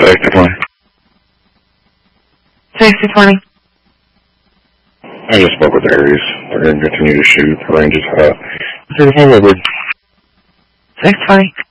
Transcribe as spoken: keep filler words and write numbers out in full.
sixty twenty. sixty twenty. I just spoke with Aries. They're going to continue to shoot. The range is hot. thirty-five over. six twenty.